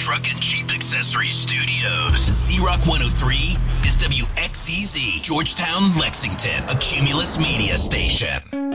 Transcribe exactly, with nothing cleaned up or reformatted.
Truck and Jeep Accessories Studios. Z-Rock one oh three is W X C Z, Georgetown, Lexington, a Cumulus media station.